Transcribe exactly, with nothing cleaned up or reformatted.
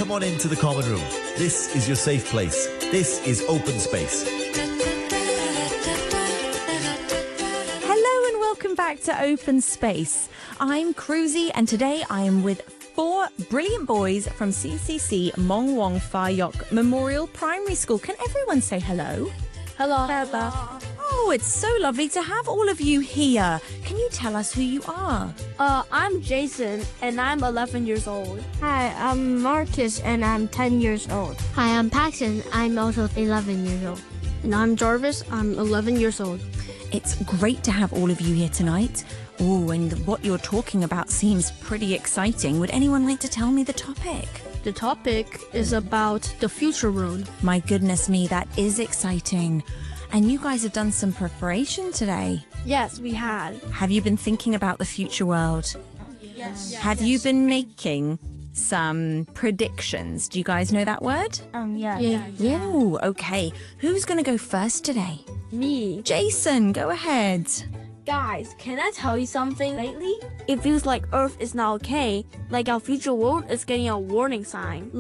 come on into the common room. This is your safe place. This is Open Space. Hello and welcome back to Open Space. I'm Cruzy and today I am with four brilliant boys from C C C Mong Wong Fa Yok Memorial Primary School. Can everyone say hello? Hello. Hello. Oh, it's so lovely to have all of you here. Can you tell us who you are? Uh, I'm Jason, and I'm eleven years old. Hi, I'm Marcus, and I'm ten years old. Hi, I'm Paxton. I'm also eleven years old. And I'm Jarvis. I'm eleven years old. It's great to have all of you here tonight. Oh, and what you're talking about seems pretty exciting. Would anyone like to tell me the topic? The topic is about the future world. My goodness me, that is exciting. And you guys have done some preparation today. Yes, we had. Have you been thinking about the future world? Yes. Have you been making some predictions? Do you guys know that word? Um, yeah. Yeah. Yeah. Ooh, okay. Who's going to go first today? Me. Jason, go ahead. Guys, can I tell you something? Lately, it feels like Earth is not okay. Like our future world is getting a warning sign.